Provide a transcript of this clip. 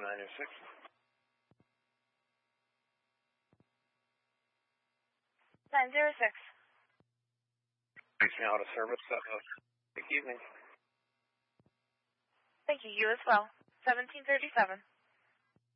906. Thanks for auto service. Good evening. Thank you. You as well. 1737.